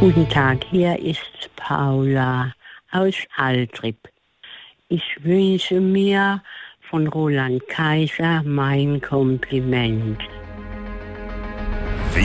Guten Tag, hier ist Paula aus Altrip. Ich wünsche mir von Roland Kaiser mein Kompliment.